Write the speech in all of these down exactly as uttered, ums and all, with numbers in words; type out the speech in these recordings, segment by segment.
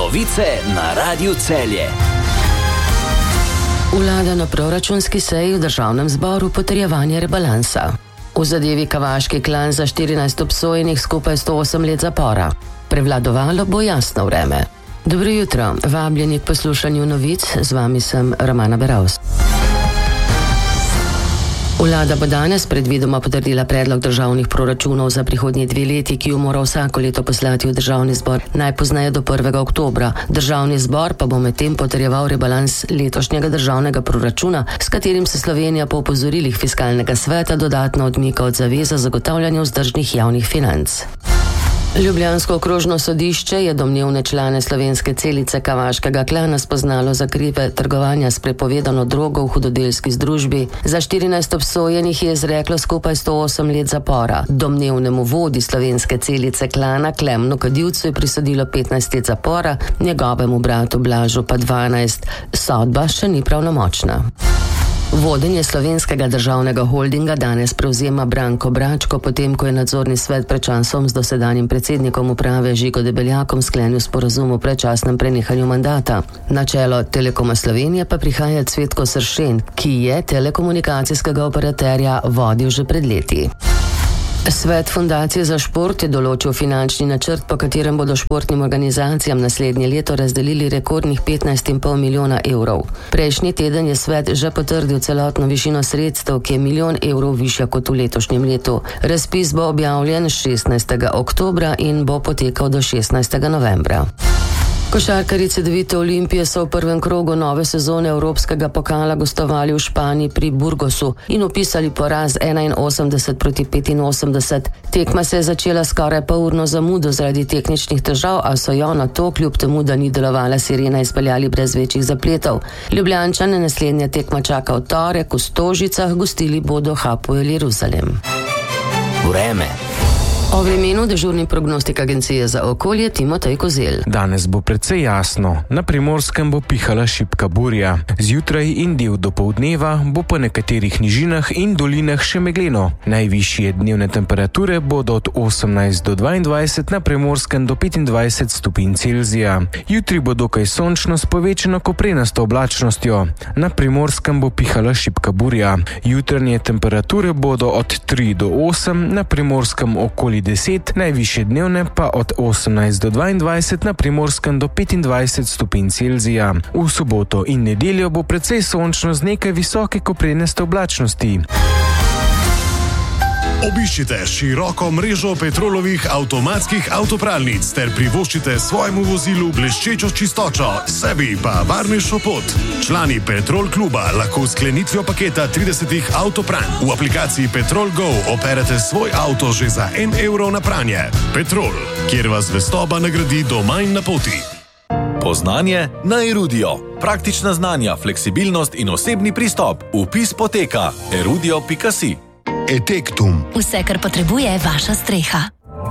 Novice na Radiu Celje. Vlada na proračunski seji v državnem zboru potrjevanje rebalansa. V zadevi Kavaški klan za štirinajst obsojenih skupaj sto osem let zapora. Prevladovalo bo jasno vreme. Dobro jutro, vabljeni k poslušanju novic, z vami sem Romana Beravs. Vlada bo danes predvidoma potrdila predlog državnih proračunov za prihodnji dve leti, ki jo mora vsako leto poslati v državni zbor najpozneje do prvega oktobra. Državni zbor pa bo medtem potrjeval rebalans letošnjega državnega proračuna, s katerim se Slovenija po opozorilih fiskalnega sveta dodatno odmika od zaveze zagotavljanja vzdržnih javnih financ. Ljubljansko okrožno sodišče je domnevne člane slovenske celice Kavaškega klana spoznalo za krive trgovanja s prepovedano drogo v hudodelski združbi. Za štirinajst obsojenih je izreklo skupaj sto osem let zapora. Domnevnemu vodi slovenske celice klana Klemnu Kadivcu je prisodilo petnajst let zapora, njegovemu bratu Blažu pa dvanajst. Sodba še ni pravnomočna. Vodenje slovenskega državnega holdinga danes prevzema Branko Bračko, potem ko je nadzorni svet pred časom z dosedanjim predsednikom uprave Žigo Debeljakom sklenil sporazum o predčasnem prenehanju mandata. Na čelo Telekoma Slovenije pa prihaja Cvetko Sršen, ki je telekomunikacijskega operaterja vodil že pred leti. Svet Fundacije za šport je določil finančni načrt, po katerem bodo športnim organizacijam naslednje leto razdelili rekordnih petnajst in pol milijona evrov. Prejšnji teden je svet že potrdil celotno višino sredstev, ki je milijon evrov višja kot v letošnjem letu. Razpis bo objavljen šestnajstega oktobra in bo potekal do šestnajstega novembra. Košarkarji Cedevite Olimpije so v prvem krogu nove sezone Evropskega pokala gostovali v Španiji pri Burgosu in opisali poraz enainosemdeset proti petinosemdeset. Tekma se je začela skoraj polurno zamudo zaradi tehničnih težav, a so jo na to, kljub temu, da ni delovala sirena, izpeljali brez večjih zapletov. Ljubljančane naslednja tekma čaka v torek v Stožicah, gostili bodo Hapoel Jeruzalem. Vreme. O vremenu dežurni prognostik Agencije za okolje Timotej Kozelj. Danes bo precej jasno. Na Primorskem bo pihala šibka burja. Zjutraj in del dopoldneva bo po nekaterih nižinah in dolinah še megleno. Najvišje dnevne temperature bodo od osemnajst do dvaindvajset, na Primorskem do petindvajset stopinj Celzija. Jutri bo dokaj sončno s povečano koprenasto oblačnostjo. Na Primorskem bo pihala šibka burja. Jutranje temperature bodo od tri do osem, na Primorskem okoli deset, najvišje dnevne pa od osemnajst do dvaindvajset, na Primorskem do petindvajset stopinj Celzija. V soboto in nedeljo bo precej sončno z nekaj visoke koprenaste oblačnosti. Obiščite široko mrežo Petrolovih avtomatskih avtopralnic ter privoščite svojemu vozilu bleščečo čistočo, sebi pa varnejšo pot. Člani Petrol kluba lahko s sklenitvijo paketa tridesetih avtopranj v aplikaciji Petrol Go operete svoj avto že za en evro na pranje. Petrol, kjer vas vestoba nagradi doma in na poti. Poznanje na Erudio. Praktična znanja, fleksibilnost in osebni pristop. Vpis poteka erudio pika si. Etektum. Vse, kar potrebuje vaša streha.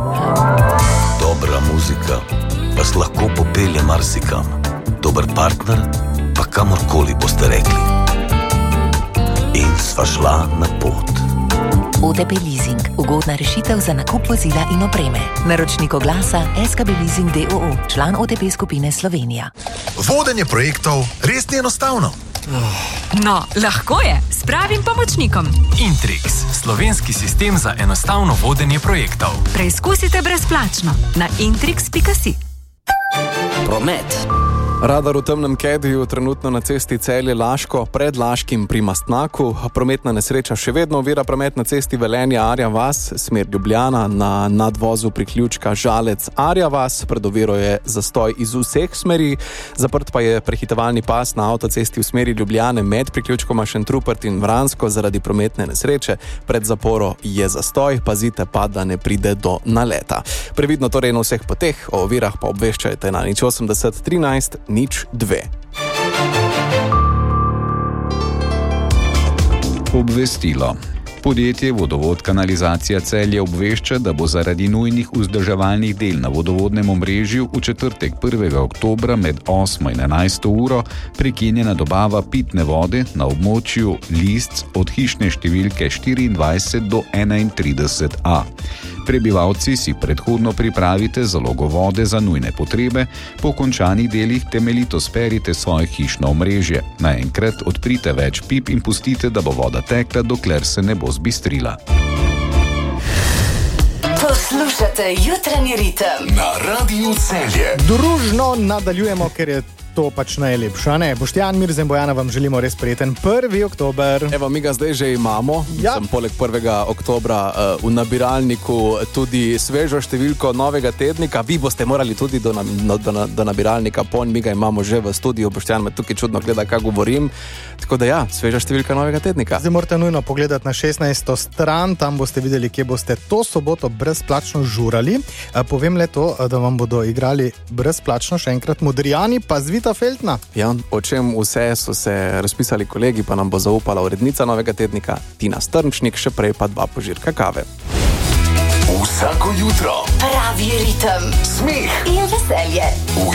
Dobra muzika vas lahko popelje marsikam. Dober partner pa kamorkoli boste rekli. In sva šla na pot. O T P Leasing. Ugodna rešitev za nakup vozila in opreme. Naročnik oglasa S K B Leasing D O O. Član O T P skupine Slovenija. Vodenje projektov res ni enostavno. No, lahko je, s pravim pomočnikom. Intrix, slovenski sistem za enostavno vodenje projektov. Preizkusite brezplačno na intrix pika si. Promet. Radar v temnem kediju trenutno na cesti Celje-Laško pred Laškim pri Mastnaku. Prometna nesreča še vedno ovira promet na cesti Velenje-Arja vas, smer Ljubljana, na nadvozu priključka Žalec-Arja vas. Pred oviro je zastoj iz vseh smeri. Zaprt pa je prehitevalni pas na avtocesti v smeri Ljubljane med priključkoma Šentrupert in Vransko zaradi prometne nesreče. Pred zaporo je zastoj, pazite pa, da ne pride do naleta. Previdno torej na vseh poteh, o ovirah pa obveščajte na nič osemdeset trinajst nič dve. Obvestilo. Podjetje Vodovod Kanalizacija Celje obvešča, da bo zaradi nujnih vzdrževalnih del na vodovodnem omrežju v četrtek prvega oktobra med osmo in enajsto uro prekinjena dobava pitne vode na območju Lisc od hišne številke štiriindvajset do enaintrideset A. Prebivalci si predhodno pripravite zalogo vode za nujne potrebe, po končanih delih temeljito sperite svoje hišno omrežje. Naenkrat odprite več pip in pustite, da bo voda tekla, dokler se ne bo zbistrila. Poslušate jutranji ritem na Radiu Celje. Družno nadaljujemo, ker je to pač najlepša, ne? Boštjan, Mirza in Bojana vam želimo res prijeten prvi oktober. Evo, mi ga zdaj že imamo. Ja. Sem poleg prvega oktobra uh, v nabiralniku tudi svežo številko novega tednika. Vi boste morali tudi do, na, do, do, do nabiralnika ponj, mi ga imamo že v studiu. Boštjan me tukaj čudno gleda, kaj govorim. Tako da ja, sveža številka novega tednika. Zdaj morate nujno pogledati na šestnajsto stran, tam boste videli, kje boste to soboto brezplačno žurali. Uh, povem le to, da vam bodo igrali brezplačno še enkrat Modrijani, pa Zvita Feltna. Ja, o čem vse so se razpisali kolegi, pa nam bo zaupala urednica novega tednika Tina Strnčnik, še prej pa dva požirka kave. Vsako jutro pravi ritem, smeh in veselje. V